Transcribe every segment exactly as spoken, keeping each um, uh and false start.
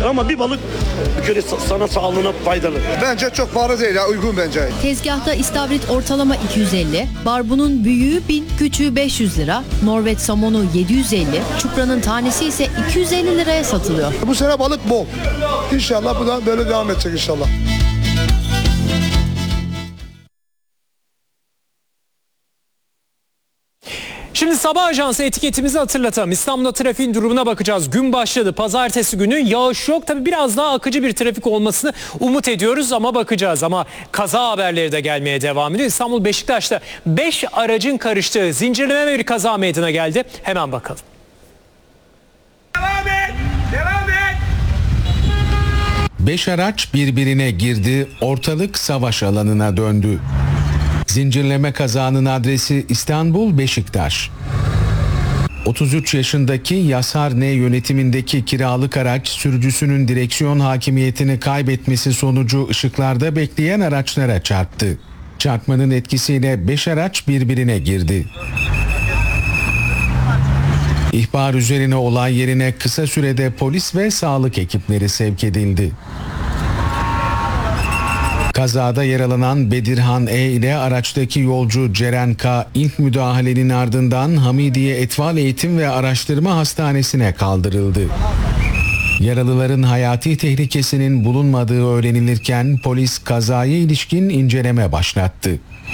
Ama bir balık bir kere sana sağlığına faydalı. Bence çok pahalı değil ya, uygun bence. Tezgahta istavrit ortalama iki yüz elli, barbunun büyüğü bin, küçüğü beş yüz lira, Norveç somonu yedi yüz elli, çupranın tanesi ise iki yüz elli liraya satılıyor. Bu sene balık bol. İnşallah bu da böyle devam edecek inşallah. Şimdi sabah ajansı etiketimizi hatırlatalım. İstanbul'da trafiğin durumuna bakacağız. Gün başladı. Pazartesi günü yağış yok. Tabii biraz daha akıcı bir trafik olmasını umut ediyoruz ama bakacağız. Ama kaza haberleri de gelmeye devam ediyor. İstanbul Beşiktaş'ta beş aracın karıştığı zincirleme bir kaza meydana geldi. Hemen bakalım. Devam et! Devam et! Beş araç birbirine girdi, ortalık savaş alanına döndü. Zincirleme kazanın adresi İstanbul Beşiktaş. otuz üç yaşındaki Yasar N yönetimindeki kiralık araç sürücüsünün direksiyon hakimiyetini kaybetmesi sonucu ışıklarda bekleyen araçlara çarptı. Çarpmanın etkisiyle beş araç birbirine girdi. İhbar üzerine olay yerine kısa sürede polis ve sağlık ekipleri sevk edildi. Kazada yaralanan Bedirhan E ile araçtaki yolcu Ceren K ilk müdahalenin ardından Hamidiye Etval Eğitim ve Araştırma Hastanesi'ne kaldırıldı. Yaralıların hayati tehlikesinin bulunmadığı öğrenilirken polis kazaya ilişkin inceleme başlattı.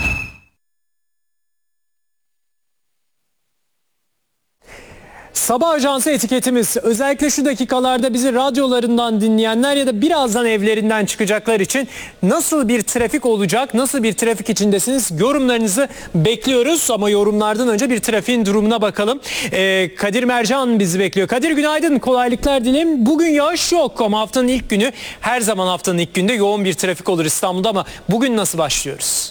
Sabah ajansı etiketimiz özellikle şu dakikalarda bizi radyolarından dinleyenler ya da birazdan evlerinden çıkacaklar için nasıl bir trafik olacak, nasıl bir trafik içindesiniz yorumlarınızı bekliyoruz. Ama yorumlardan önce bir trafiğin durumuna bakalım. Ee, Kadir Mercan bizi bekliyor. Kadir günaydın, kolaylıklar dilerim. Bugün yağış yok ama haftanın ilk günü, her zaman haftanın ilk günde yoğun bir trafik olur İstanbul'da ama bugün nasıl başlıyoruz?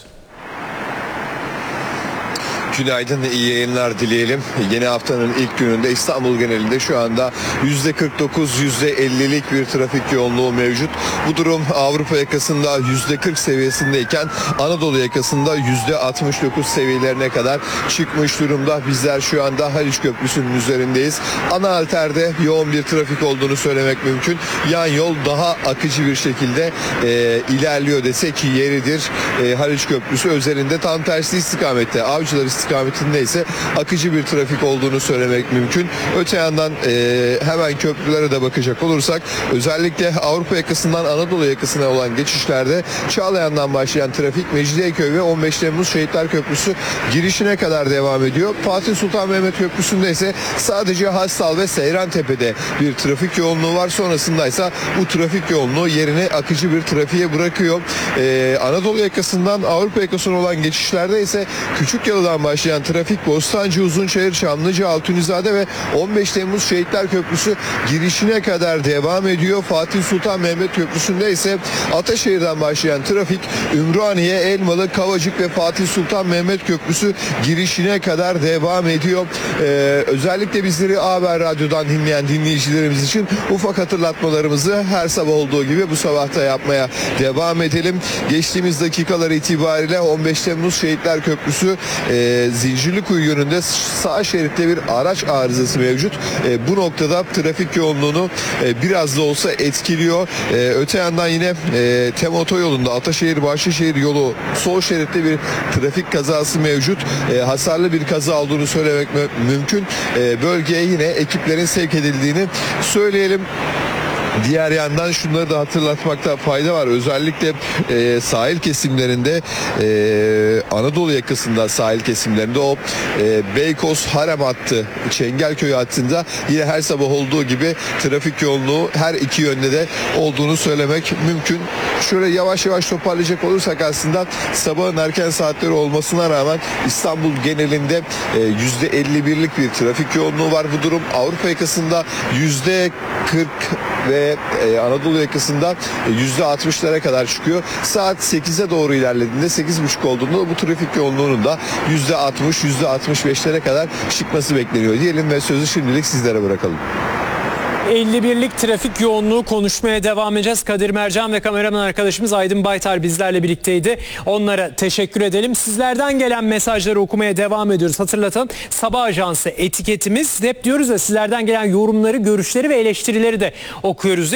Günaydın, iyi yayınlar dileyelim. Yeni haftanın ilk gününde İstanbul genelinde şu anda yüzde kırk dokuz yüzde ellilik bir trafik yoğunluğu mevcut. Bu durum Avrupa yakasında yüzde kırk seviyesindeyken Anadolu yakasında yüzde altmış dokuz seviyelerine kadar çıkmış durumda. Bizler şu anda Haliç Köprüsü'nün üzerindeyiz. Ana alterde yoğun bir trafik olduğunu söylemek mümkün. Yan yol daha akıcı bir şekilde e, ilerliyor desek yeridir. E, Haliç Köprüsü özelinde tam tersi istikamette, Avcılar istikametinde ise akıcı bir trafik olduğunu söylemek mümkün. Öte yandan e, hemen köprülere de bakacak olursak özellikle Avrupa yakasından Anadolu yakasına olan geçişlerde Çağlayan'dan başlayan trafik Mecidiyeköy ve on beş Temmuz Şehitler Köprüsü girişine kadar devam ediyor. Fatih Sultan Mehmet Köprüsü'nde ise sadece Hastal ve Seyrantepe'de bir trafik yoğunluğu var. Sonrasında ise bu trafik yoğunluğu yerini akıcı bir trafiğe bırakıyor. E, Anadolu yakasından Avrupa yakasına olan geçişlerde ise Küçükyalı'dan başlayan trafik Bostancı, Uzunçayır, Çamlıca, Altunizade ve on beş Temmuz Şehitler Köprüsü girişine kadar devam ediyor. Fatih Sultan Mehmet Köprüsü'nde ise Ataşehir'den başlayan trafik Ümraniye, Elmalı, Kavacık ve Fatih Sultan Mehmet Köprüsü girişine kadar devam ediyor. Ee, özellikle bizleri A Haber Radyo'dan dinleyen dinleyicilerimiz için ufak hatırlatmalarımızı her sabah olduğu gibi bu sabahta yapmaya devam edelim. Geçtiğimiz dakikalar itibariyle on beş Temmuz Şehitler Köprüsü e, Zincirlikuyu yönünde sağ şeritte bir araç arızası mevcut. E, bu noktada trafik yoğunluğunu e, biraz da olsa etkiliyor. E, öte yandan yine e, Tem Otoyolu'nda Ataşehir-Bahçeşehir yolu sol şeritte bir trafik kazası mevcut. E, hasarlı bir kaza olduğunu söylemek mü- mümkün. E, bölgeye yine ekiplerin sevk edildiğini söyleyelim. Diğer yandan şunları da hatırlatmakta fayda var. Özellikle e, sahil kesimlerinde e, Anadolu yakasında sahil kesimlerinde o e, Beykoz Harem hattı, Çengelköy hattında yine her sabah olduğu gibi trafik yoğunluğu her iki yönde de olduğunu söylemek mümkün. Şöyle yavaş yavaş toparlayacak olursak aslında sabahın erken saatleri olmasına rağmen İstanbul genelinde e, yüzde elli birlik bir trafik yoğunluğu var. Bu durum Avrupa yakasında yüzde kırk ve e, Anadolu yakasında yüzde altmışlara kadar çıkıyor. Saat sekize doğru ilerlediğinde, sekiz buçuk olduğunda bu trafik yoğunluğunun da yüzde altmış yüzde altmış beşlere kadar çıkması bekleniyor diyelim ve sözü şimdilik sizlere bırakalım. elli birlik trafik yoğunluğu konuşmaya devam edeceğiz. Kadir Mercan ve kameraman arkadaşımız Aydın Baytar bizlerle birlikteydi. Onlara teşekkür edelim. Sizlerden gelen mesajları okumaya devam ediyoruz. Hatırlatalım, Sabah Ajansı etiketimiz. Hep diyoruz ya, sizlerden gelen yorumları, görüşleri ve eleştirileri de okuyoruz.